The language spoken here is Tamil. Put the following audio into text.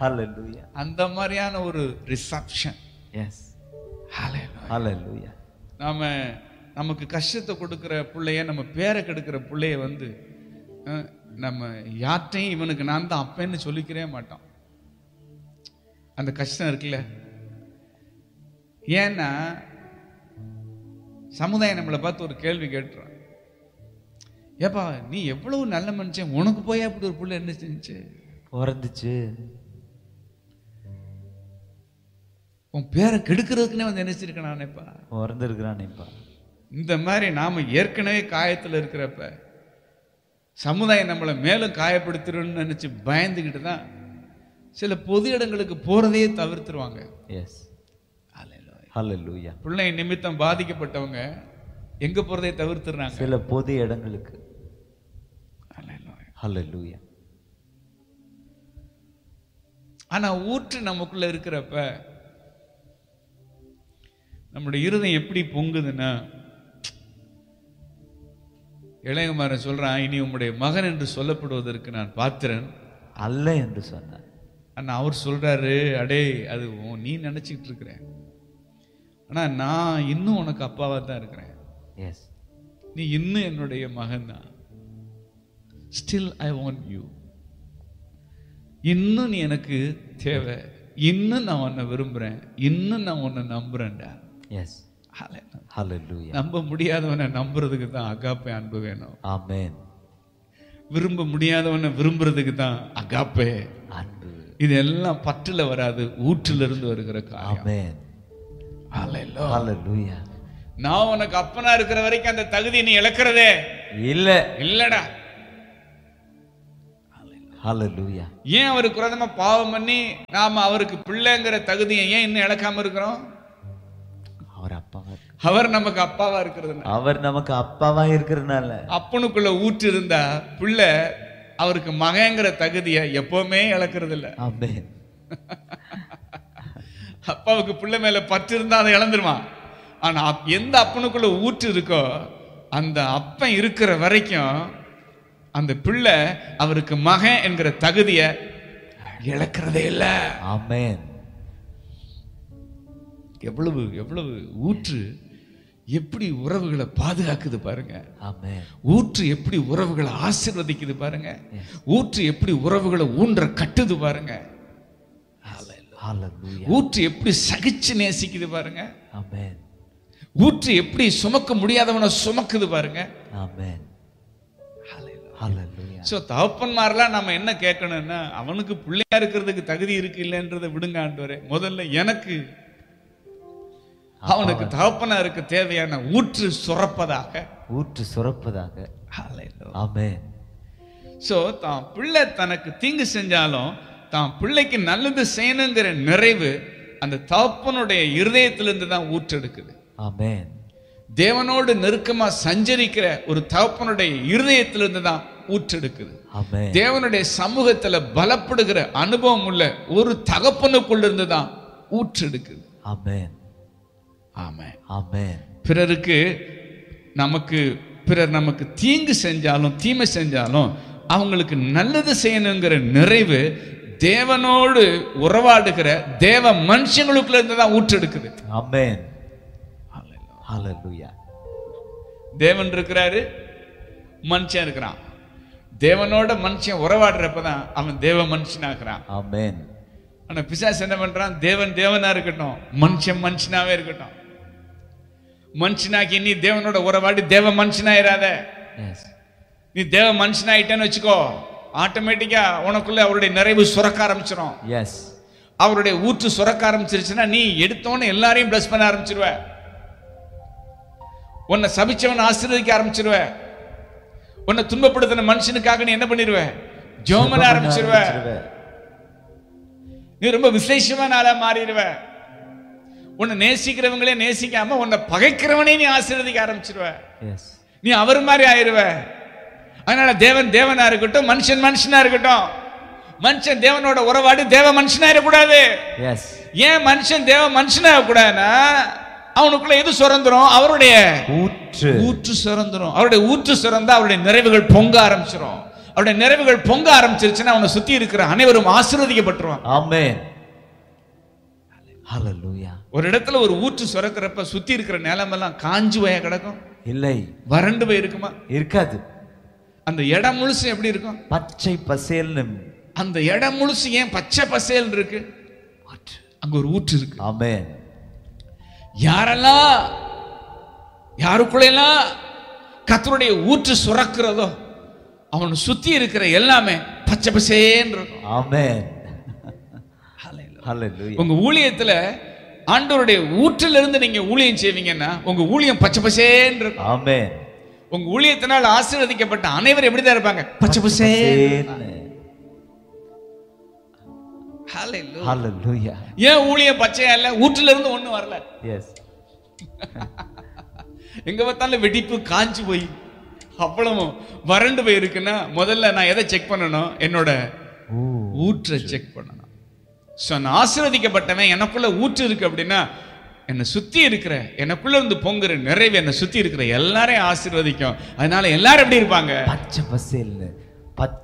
Hallelujah. அந்த மாதிரியான ஒரு ரிசப்ஷன். Yes. Hallelujah. Hallelujah. நமக்கு கஷ்டத்தை கொடுக்கிற பிள்ளைய, நம்ம பேரை கெடுக்கிற பிள்ளைய வந்து நம்ம யார்ட்டையும் இவனுக்கு நான் தான் அப்பன்னு சொல்லிக்கிறே மாட்டோம். அந்த கஷ்டம் இருக்குல்ல. ஏன்னா சமுதாயம் நம்மளை பார்த்து ஒரு கேள்வி கேட்டுறான். ஏப்பா நீ எவ்வளவு நல்ல மனுஷன், உனக்கு போய் அப்படி ஒரு புள்ள என்ன செஞ்சு பிறந்துச்சு? உன் பேரை கெடுக்கிறதுக்குன்னே வந்து நினைச்சிருக்கேன்ப்பா, பிறந்திருக்கிறானேப்பா. இந்த மாதிரி நாம ஏற்கனவே காயத்தில் இருக்கிறப்ப சமுதாயம் நம்மளை மேலும் காயப்படுத்திடும்னு நினைச்சு பயந்துக்கிட்டு தான் சில பொது இடங்களுக்கு போறதையே தவிர்த்துருவாங்க. எஸ். ஹல்லேலூயா. பிள்ளை நிமித்தம் பாதிக்கப்பட்டவங்க எங்க போறதை தவிர்த்துறாங்க, சில பொது இடங்களுக்கு. ஹல்லேலூயா. ஆனா ஊற்று நமக்குள்ள இருக்கிறப்ப நம்முடைய இருதயம் எப்படி பொங்குதுன்னா, இளையகுமாரன் சொல்றான், இனி உம்முடைய மகன் என்று சொல்லப்படுவதற்கு நான் பாத்திரன் அல்ல என்று சொன்னார். ஆனா அவர் சொல்றாரு, அடே அது நீ நினைச்சுக்கிட்டு இருக்கிற, ஆனா நான் இன்னும் உனக்கு அப்பாவா தான் இருக்கிறேன். எஸ். நீ இன்னும் என்னுடைய மகன் தான். Still I want you. இன்னும் நீ எனக்கு தேவை, இன்னும் நான் உன்னை விரும்புறேன், இன்னும் நான் உன்னை நம்புறேன்டா. எஸ். ஹல்லேலூயா. நம்ப முடியாதவனை நம்புறதுக்கு தான் அகாப்பே அன்பு வேணும். ஆமென். விரும்ப முடியாதவனை விரும்புறதுக்கு தான் அகாப்பே அன்பு. இதெல்லாம் பற்றுல வராது, ஊற்றுல இருந்து வருகிற காரியம். ஆமென். ஹல்லேலூயா. நான் உனக்கு அப்பனா இருக்கிற வரைக்கும் அந்த தகுதி நீ இழக்கிறதே இல்லடா. ஹல்லேலூயா. ஏன் அவருக்கு விரோதமா பாவம் பண்ணி நாம அவருக்கு பிள்ளைங்கிற தகுதியை ஏன் இன்னும் இழக்காம இருக்கிறோம்? அவர் அப்பாவா, அவர் நமக்கு அப்பாவா இருக்கிறது, அவர் நமக்கு அப்பாவா இருக்கிறதுனால. அப்பனுக்குள்ள ஊற்று இருந்தா பிள்ளை அவருக்கு மகங்கிற தகுதியை எப்பவுமே இழக்கிறது இல்ல. ஆமென். அப்பாவுக்கு பிள்ளை மேல பற்று இருந்தா அதை இழந்துருவான். ஆனா எந்த அப்பனுக்குள்ள ஊற்று இருக்கோ அந்த அப்பன் இருக்கிற வரைக்கும் அந்த பிள்ளை அவருக்கு மகன் என்கிற தகுதியை இழக்கிறதே இல்ல. ஆமென். எவ்வளவு எவ்வளவு ஊற்று எப்படி உறவுகளை பாதுகாக்குது பாருங்க. ஆமென். ஊற்று எப்படி உறவுகளை ஆசீர்வதிக்குது பாருங்க. ஊற்று எப்படி உறவுகளை ஊன்ற கட்டுது பாருங்க. ஹல்லேலூயா. ஊற்று எப்படி சகிச்சு நேசிக்குது பாருங்க. ஆமென். ஊற்று எப்படி சுமக்க முடியாதவனை சுமக்குது பாருங்க. ஆமென். ஹல்லேலூயா. சோ தகப்பன்மாரெல்லாம் நம்ம என்ன கேட்கணும்னா, அவனுக்கு பிள்ளையா இருக்கிறதுக்கு தகுதி இருக்கு இல்லைன்றதை விடுங்க ஆண்டவரே, முதல்ல எனக்கு அவனுக்கு தகப்பனா இருக்க தேவையான ஊற்று சுரப்பதாக. ஊற்று சுரப்பதாக. ஆமென். சோ தான் பிள்ளை தனக்கு தீங்கு செஞ்சாலும் தான் பிள்ளைக்கு நல்லது செய்யணுங்கிற நிறைவு அந்த தகப்பனுடைய இருதயத்திலிருந்து தான் ஊற்றெடுக்குது. ஆமென். தேவனோடு நெருக்கமா சஞ்சரிக்கிற ஒரு தகப்பனுடைய இருதயத்திலிருந்து தான் ஊற்றெடுக்குது. ஆமென். தேவனுடைய சமூகத்துல பலப்படுகிற அனுபவம் உள்ள ஒரு தகப்பனுக்குள்ள இருந்து தான் ஊற்றெடுக்குது. ஆமென். ஆமென். ஆமென். பிறர் நமக்கு தீங்கு செஞ்சாலும் தீமை செஞ்சாலும் அவங்களுக்கு நல்லது செய்யணுங்கிற நிறைவு தேவனோடு உறவாடுகிற தேவ மனுஷங்களுக்குள்ள இருந்து தான் ஊற்றெடுக்குது. ஆமென். ஹல்லேலூயா. தேவன் இருக்கிறாரு, மனுஷன் இருக்கிறான். தேவனோட மனுஷன் உறவாடுறப்பதான் அவன் தேவ மனுஷனாகிறான். ஆமென். ஆனா பிசாசு என்ன பண்றான்? தேவன் தேவனா இருக்கட்டும், மனுஷன் மனுஷனாவே இருக்கட்டும். மனுஷனாக்கி நீ தேவனோட உறவாடி தேவ மனுஷனாயிராத. நீ தேவ மனுஷனாயிட்டேன்னு வச்சுக்கோ, ஆட்டோமேட்டிக்கா உனக்குள்ள அவருடைய நிறைவு சுரக்க ஆரம்பிச்சிடும். எஸ். அவருடைய ஊற்று சுரக்க ஆரம்பிச்சிருச்சுன்னா நீ எடுத்தோன்னு எல்லாரையும் பிளஸ் பண்ண ஆரம்பிச்சிருவ. உன்னை சபிச்சவன் ஆசீர்வதிக்க ஆரம்பிச்சிருவ. உன்னை துன்பப்படுத்தின மனுஷனுக்காக நீ என்ன பண்ணிடுவ? ஜெபம் பண்ண ஆரம்பிச்சிருவ. நீ ரொம்ப விசேஷமான ஆளா மாறிடுவ. உன்னை நேசிக்கிறவங்களே நேசிக்காம உன்னை பகைக்கிறவனே நீ ஆசீர்வதிக்க ஆரம்பிச்சிருவ. நீ அவர் மாதிரி ஆயிருவ. அதனால தேவன் தேவனா இருக்கட்டும், மனுஷன் மனுஷனா இருக்கட்டும். மனுஷன் தேவனோட உறவாடி தேவ மனுஷனா இருக்கக்கூடாது. ஏன் மனுஷன் தேவ மனுஷனா கூடாதுன்னா அவனுக்குள்ள எது சுரந்துரும்? அவருடைய ஊற்று சுரந்துரும். அவருடைய ஊற்று சுரந்தா அவருடைய நிறைவுகள் பொங்க ஆரம்பிச்சிடும். அவருடைய நிறைவுகள் பொங்க ஆரம்பிச்சிருச்சுன்னா அவனை சுத்தி இருக்கிற அனைவரும் ஆசீர்வதிக்கப்பட்டுருவான். ஆமென். ஹalleluya. ஒரு இடத்துல ஒரு ஊற்று சுரக்கிறப்ப சுத்தி இருக்கிற நிலமெல்லாம் காஞ்சு போய கிடக்கும்? இல்லை. வறண்டு போய் இருக்குமா? இருக்காது. அந்த இடம் முழுசு எப்படி இருக்கும்? பச்சை பசேல்னு. அந்த இடம் முழுசு ஏன் பச்சை பசேல் இருக்கு? அங்க ஒரு ஊற்று இருக்கு. ஆமென். யாருக்குள்ளெல்லாம் கர்த்தருடைய ஊற்று சுரக்கிறதோ அவன் சுத்தி இருக்கிற எல்லாமே பச்சை பசேன்னு இருக்கும். ஆமென். ஹalleluya. உங்க ஊழியத்துல ஆண்டவருடைய ஊற்றிலிருந்து நீங்க ஊழியம் செய்வீங்கன்னா உங்க ஊழியம் பச்சை பசேன்னு இருக்கும். ஆமென். உங்க ஊழியத்தினால் ஆசீர்வதிக்கப்பட்ட அனைவரும் எப்படிதான் இருப்பாங்க? பச்சை பசேன்னு. ஹalleluya. ஏன் ஊழியம் பச்சையா இல்ல? ஊற்றில இருந்து ஒண்ணு வரல. எஸ். எங்க பார்த்தாலும் வெடிப்பு காஞ்சு போய் அவ்வளவு வறண்டு போய் இருக்குன்னா முதல்ல நான் எதை செக் பண்ணணும்? என்னோட ஊற்றை செக் பண்ணணும். நான் ஆசீர்வதிக்கப்பட்டவன், எனக்குள்ள ஊற்று இருக்கு அப்படின்னா என்னை சுத்தி இருக்கிற, எனக்குள்ள இருந்து பொங்குற நிறைவு என்னை சுத்தி இருக்கிற எல்லாரையும் ஆசீர்வதிக்கும். அதனால எல்லாரும் எப்படி இருப்பாங்க? பச்சை பசேல்னு.